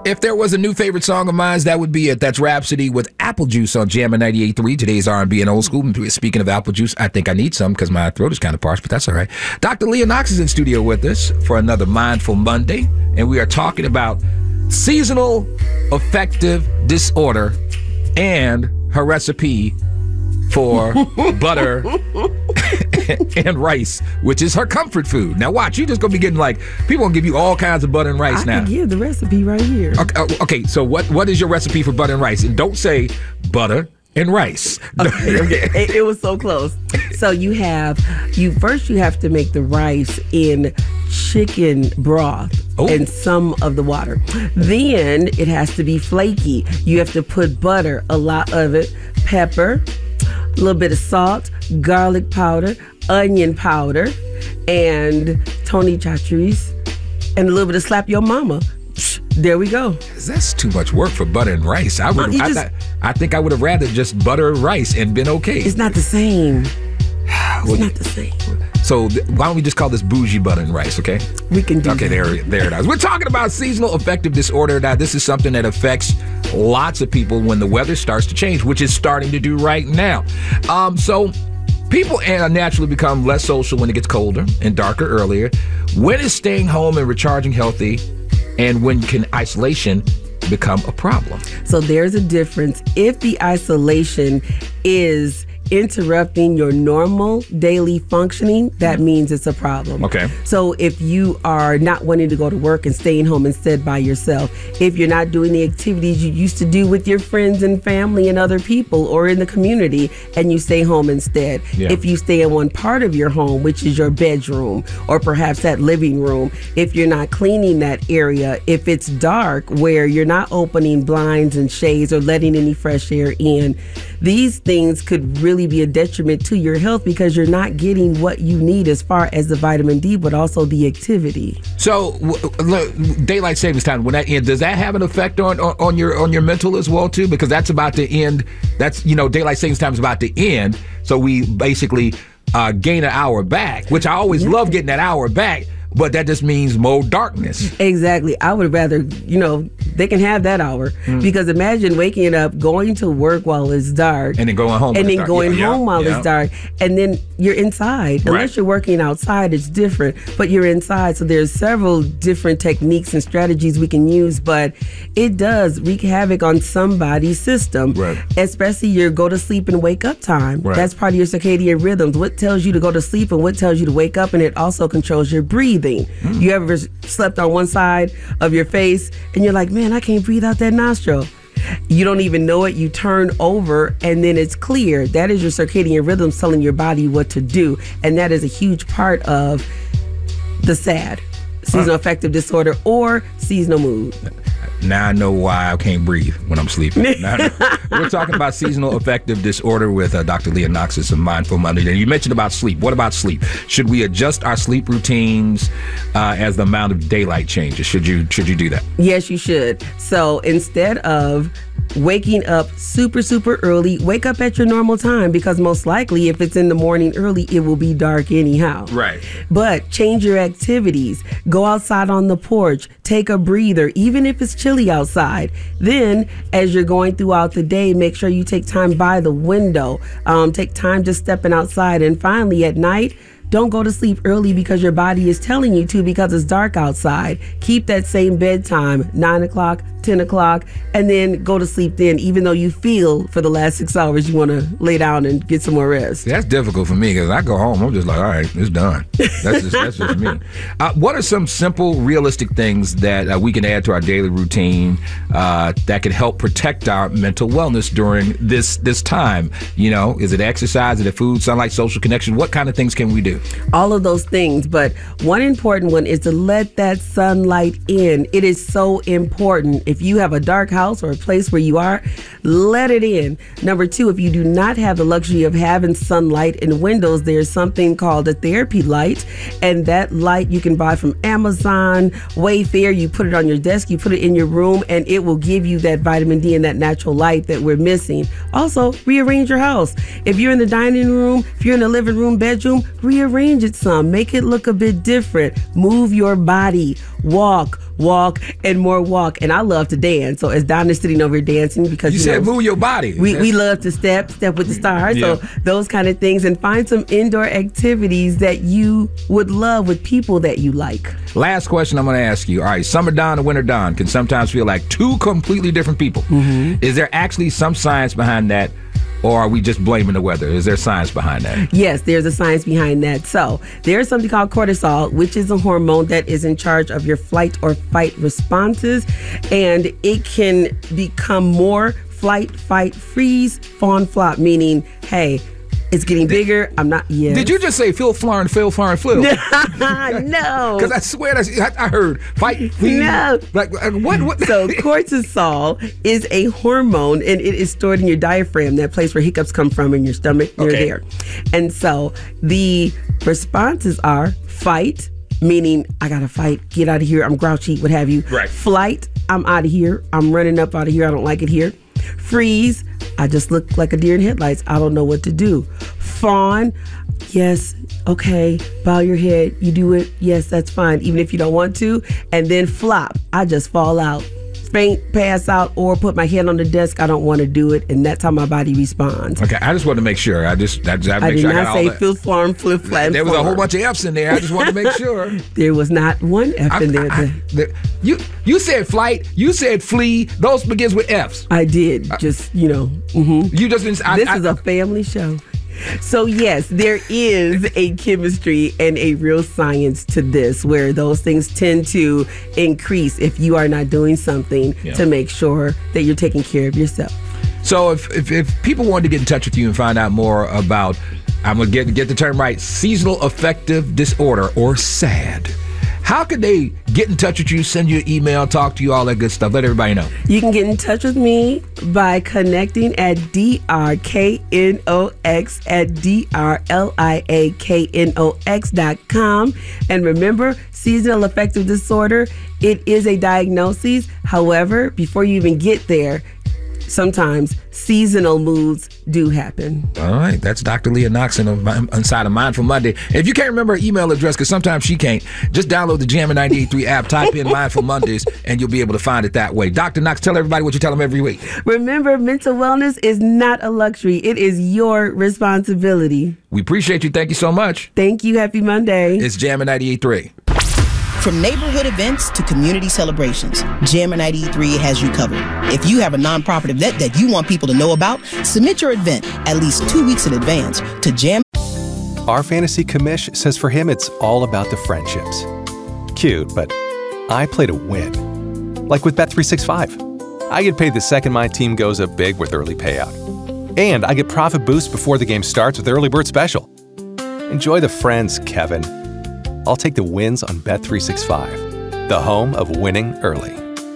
If there was a new favorite song of mine, that would be it. That's Rhapsody with Apple Juice on Jammin' 98.3. Today's R&B and old school. Speaking of apple juice, I think I need some because my throat is kind of parched, but that's all right. Dr. Leah Knox is in studio with us for another Mindful Monday, and we are talking about seasonal affective disorder and her recipe for butter and rice, which is her comfort food. Now watch, you're just going to be getting people going to give you all kinds of butter and rice now. I can give the recipe right here. Okay, so what is your recipe for butter and rice? And don't say butter and rice. Okay. It was so close. So you have to make the rice in chicken broth and some of the water. Then it has to be flaky. You have to put butter, a lot of it, pepper, a little bit of salt, garlic powder, onion powder, and Tony Chachere's, and a little bit of Slap Your Mama. There we go. That's too much work for butter and rice. I think I would have rather just butter and rice and been okay. It's not the same. It's not the same. So why don't we just call this bougie butter and rice, okay? We can do Okay, that. there it is. We're talking about seasonal affective disorder. Now, this is something that affects lots of people when the weather starts to change, which is starting to do right now. So people naturally become less social when it gets colder and darker earlier. When is staying home and recharging healthy, and when can isolation become a problem? So there's a difference. If the isolation is interrupting your normal daily functioning, that means it's a problem. Okay. So if you are not wanting to go to work and staying home instead by yourself, if you're not doing the activities you used to do with your friends and family and other people or in the community, and you stay home instead. Yeah. If you stay in one part of your home, which is your bedroom or perhaps that living room, if you're not cleaning that area, if it's dark where you're not opening blinds and shades or letting any fresh air in, these things could really be a detriment to your health because you're not getting what you need as far as the vitamin D, but also the activity. So, daylight savings time, when that ends, does that have an effect on your mental as well too? Because that's about to end. That's daylight savings time is about to end. So we basically gain an hour back, which I always love getting that hour back. But that just means more darkness. Exactly. I would rather, they can have that hour. Because imagine waking up, going to work while it's dark. And then going home. And then going home while it's dark. And then you're inside. Unless you're working outside, it's different. But you're inside. So there's several different techniques and strategies we can use. But it does wreak havoc on somebody's system. Right. Especially your go to sleep and wake up time. Right. That's part of your circadian rhythms. What tells you to go to sleep and what tells you to wake up. And it also controls your breathing. You ever slept on one side of your face and you're like, man, I can't breathe out that nostril. You don't even know it. You turn over and then it's clear. That is your circadian rhythms telling your body what to do. And that is a huge part of the SAD, seasonal affective disorder, or seasonal mood. Now I know why I can't breathe when I'm sleeping. We're talking about seasonal affective disorder with Dr. Leah Knox. It's a Mindful Monday. And you mentioned about sleep. What about sleep? Should we adjust our sleep routines as the amount of daylight changes? Should you do that? Yes, you should. So instead of waking up super, super early, wake up at your normal time, because most likely if it's in the morning early, it will be dark anyhow. Right. But change your activities. Go outside on the porch. Take a breather, even if it's chilly outside. Then, as you're going throughout the day, make sure you take time by the window. Take time just stepping outside. And finally, at night, don't go to sleep early because your body is telling you to, because it's dark outside. Keep that same bedtime, 9 o'clock, 10 o'clock, and then go to sleep then, even though you feel for the last 6 hours you want to lay down and get some more rest. That's difficult for me because I go home, I'm just like, all right, it's done. That's just me. What are some simple, realistic things that we can add to our daily routine that can help protect our mental wellness during this time? Is it exercise? Is it food, sunlight, social connection? What kind of things can we do? All of those things, but one important one is to let that sunlight in. It is so important. If you have a dark house or a place where you are, let it in. Number two, if you do not have the luxury of having sunlight in windows, there's something called a therapy light, and that light you can buy from Amazon, Wayfair. You put it on your desk, you put it in your room, and it will give you that vitamin D and that natural light that we're missing. Also, rearrange your house. If you're in the dining room, if you're in the living room, bedroom, rearrange rearrange it some, make it look a bit different, move your body, walk, and more walk. And I love to dance. So as Don is sitting over here dancing, because you said move your body. We love to step with the stars. Yeah. So those kind of things, and find some indoor activities that you would love with people that you like. Last question I'm going to ask you. All right, summer Don and winter Don can sometimes feel like two completely different people. Mm-hmm. Is there actually some science behind that? Or are we just blaming the weather? Is there science behind that? Yes, there's a science behind that. So there's something called cortisol, which is a hormone that is in charge of your flight or fight responses. And it can become more flight, fight, freeze, fawn, flop, meaning, hey, it's getting bigger. I'm not. Yes. Did you just say Phil Florn, flew? No. Because I swear I heard fight. Freeze. No. Like what? So cortisol is a hormone, and it is stored in your diaphragm, that place where hiccups come from in your stomach. Near there. And so the responses are fight, meaning I gotta fight, get out of here, I'm grouchy, what have you. Right. Flight, I'm out of here, I'm running up out of here, I don't like it here. Freeze, I just look like a deer in headlights, I don't know what to do. Fawn, yes, okay, bow your head, you do it, yes, that's fine, even if you don't want to. And then flop, I just fall out, faint, pass out, or put my head on the desk, I don't want to do it, and that's how my body responds. Okay, I just wanted to make sure. I did not say Phil Farm, flip, flat. There was a whole bunch of F's in there. I just wanted to make sure. There was not one F in there. You said flight. You said flee. Those begins with F's. I did. Just, Mm-hmm. You just didn't. This is a family show. So yes, there is a chemistry and a real science to this, where those things tend to increase if you are not doing something to make sure that you're taking care of yourself. So if people wanted to get in touch with you and find out more about, I'm going to get the term right, seasonal affective disorder, or SAD, how could they get in touch with you, send you an email, talk to you, all that good stuff? Let everybody know. You can get in touch with me by connecting at DRKNOX at DRLIAKNOX.com. And remember, seasonal affective disorder, it is a diagnosis. However, before you even get there, sometimes seasonal moods do happen. All right. That's Dr. Leah Knox inside of Mindful Monday. If you can't remember her email address, because sometimes she can't, just download the Jammin' 98.3 app, type in Mindful Mondays, and you'll be able to find it that way. Dr. Knox, tell everybody what you tell them every week. Remember, mental wellness is not a luxury. It is your responsibility. We appreciate you. Thank you so much. Thank you. Happy Monday. It's Jammin' 98.3. From neighborhood events to community celebrations, Jammin' 93 has you covered. If you have a nonprofit event that you want people to know about, submit your event at least 2 weeks in advance to Jam. Our fantasy commish says for him it's all about the friendships. Cute, but I play to win. Like with Bet365. I get paid the second my team goes up big with early payout. And I get profit boost before the game starts with Early Bird Special. Enjoy the friends, Kevin. I'll take the wins on Bet365, the home of winning early.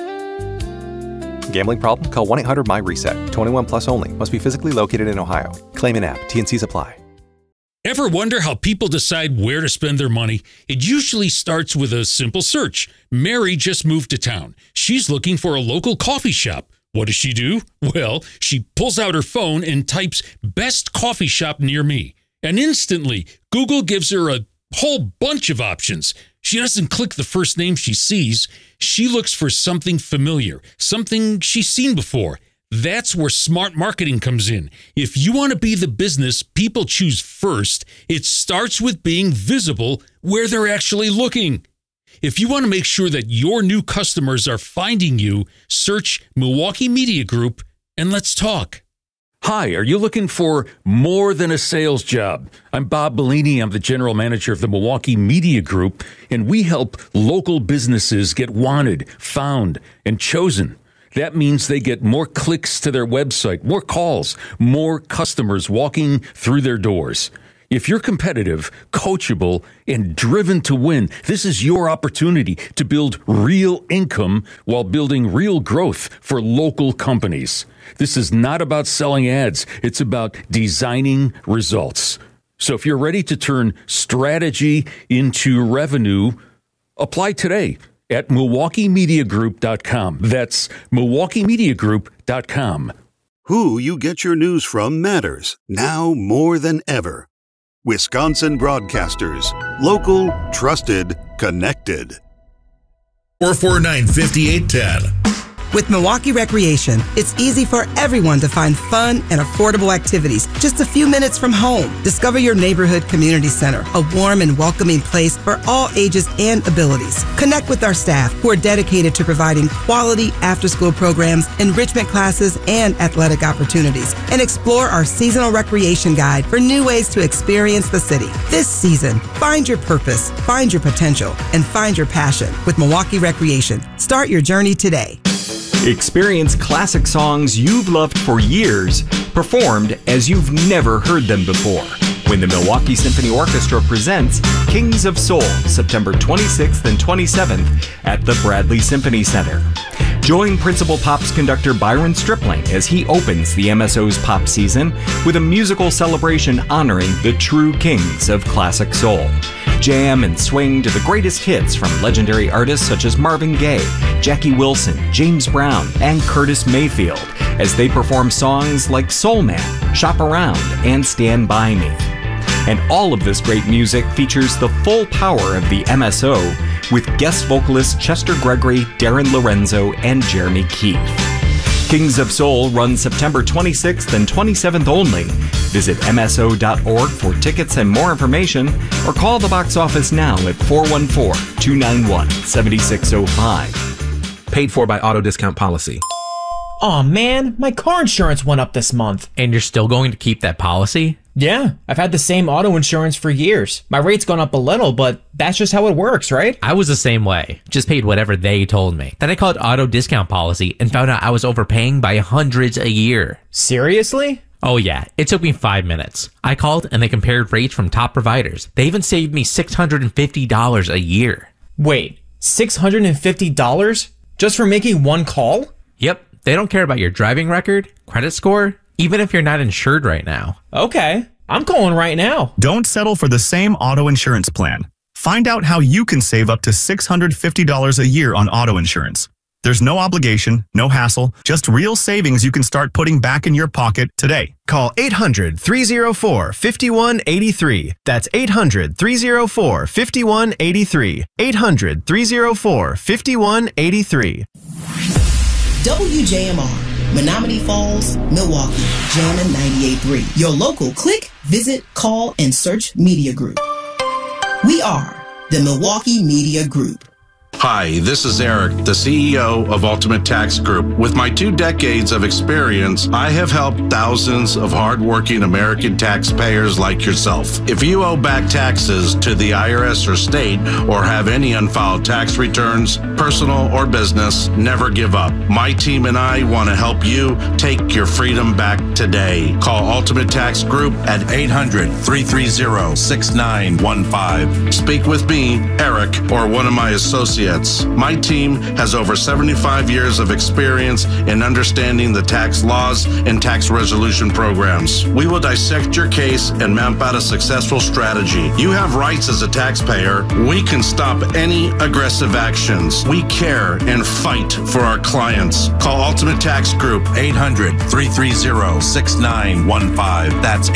Gambling problem? Call 1-800-MY-RESET. 21 plus only. Must be physically located in Ohio. Claim in app. T&Cs apply. Ever wonder how people decide where to spend their money? It usually starts with a simple search. Mary just moved to town. She's looking for a local coffee shop. What does she do? Well, she pulls out her phone and types "best coffee shop near me." And instantly, Google gives her a whole bunch of options. She doesn't click the first name she sees. She looks for something familiar, something she's seen before. That's where smart marketing comes in. If you want to be the business people choose first, it starts with being visible where they're actually looking. If you want to make sure that your new customers are finding you, search Milwaukee Media Group and let's talk. Hi, are you looking for more than a sales job? I'm Bob Bellini. I'm the general manager of the Milwaukee Media Group, and we help local businesses get wanted, found, and chosen. That means they get more clicks to their website, more calls, more customers walking through their doors. If you're competitive, coachable, and driven to win, this is your opportunity to build real income while building real growth for local companies. This is not about selling ads. It's about designing results. So if you're ready to turn strategy into revenue, apply today at MilwaukeeMediaGroup.com. That's MilwaukeeMediaGroup.com. Who you get your news from matters now more than ever. Wisconsin Broadcasters. Local, trusted, connected. 449-5810. With Milwaukee Recreation, it's easy for everyone to find fun and affordable activities just a few minutes from home. Discover your neighborhood community center, a warm and welcoming place for all ages and abilities. Connect with our staff who are dedicated to providing quality after-school programs, enrichment classes, and athletic opportunities. And explore our seasonal recreation guide for new ways to experience the city. This season, find your purpose, find your potential, and find your passion with Milwaukee Recreation. Start your journey today. Experience classic songs you've loved for years, performed as you've never heard them before. When the Milwaukee Symphony Orchestra presents Kings of Soul, September 26th and 27th at the Bradley Symphony Center. Join Principal Pops conductor Byron Stripling as he opens the MSO's pop season with a musical celebration honoring the true kings of classic soul. Jam and swing to the greatest hits from legendary artists such as Marvin Gaye, Jackie Wilson, James Brown, and Curtis Mayfield as they perform songs like Soul Man, Shop Around, and Stand By Me. And all of this great music features the full power of the MSO with guest vocalists Chester Gregory, Darren Lorenzo, and Jeremy Keefe. Kings of Soul runs September 26th and 27th only. Visit MSO.org for tickets and more information, or call the box office now at 414-291-7605. Paid for by Auto Discount Policy. Aw, man, my car insurance went up this month. And you're still going to keep that policy? Yeah, I've had the same auto insurance for years. My rate's gone up a little, but that's just how it works, right? I was the same way. Just paid whatever they told me. Then I called Auto Discount Policy and found out I was overpaying by hundreds a year. Seriously? Oh yeah, it took me 5 minutes. I called and they compared rates from top providers. They even saved me $650 a year. Wait, $650? Just for making one call? Yep, they don't care about your driving record, credit score, even if you're not insured right now. Okay, I'm calling right now. Don't settle for the same auto insurance plan. Find out how you can save up to $650 a year on auto insurance. There's no obligation, no hassle, just real savings you can start putting back in your pocket today. Call 800-304-5183. That's 800-304-5183. 800-304-5183. WJMR. Menominee Falls, Milwaukee, Jammin' 98.3. Your local click, visit, call, and search media group. We are the Milwaukee Media Group. Hi, this is Eric, the CEO of Ultimate Tax Group. With my 2 decades of experience, I have helped thousands of hardworking American taxpayers like yourself. If you owe back taxes to the IRS or state, or have any unfiled tax returns, personal or business, never give up. My team and I want to help you take your freedom back today. Call Ultimate Tax Group at 800-330-6915. Speak with me, Eric, or one of my associates. My team has over 75 years of experience in understanding the tax laws and tax resolution programs. We will dissect your case and map out a successful strategy. You have rights as a taxpayer. We can stop any aggressive actions. We care and fight for our clients. Call Ultimate Tax Group, 800-330-6915. That's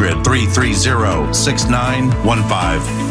800-330-6915.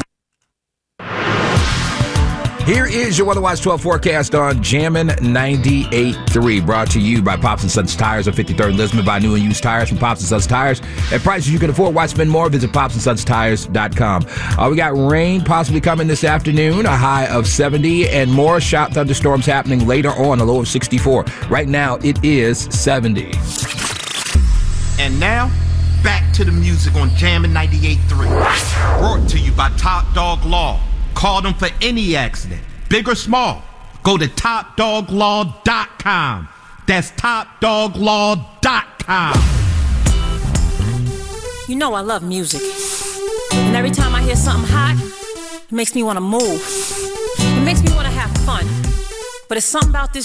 Here is your Weather Watch 12 forecast on Jammin' 98.3, brought to you by Pops & Sons Tires on 53rd and Lisbon. Buy new and used tires from Pops & Sons Tires at prices you can afford. Why spend more? Visit popsandsonstires.com. We got rain possibly coming this afternoon, a high of 70, and more shot thunderstorms happening later on, a low of 64. Right now, it is 70. And now, back to the music on Jammin' 98.3. Brought to you by Top Dog Law. Call them for any accident, big or small. Go to topdoglaw.com. That's topdoglaw.com. You know I love music. And every time I hear something hot, it makes me want to move. It makes me want to have fun. But it's something about this